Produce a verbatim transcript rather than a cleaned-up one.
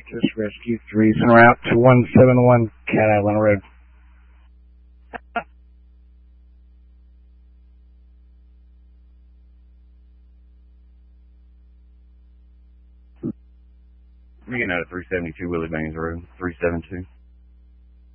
Texas, Rescue three, en route to one seven one Cat Island Road. You're getting out of three seventy-two Willie Baines Road, three seven two.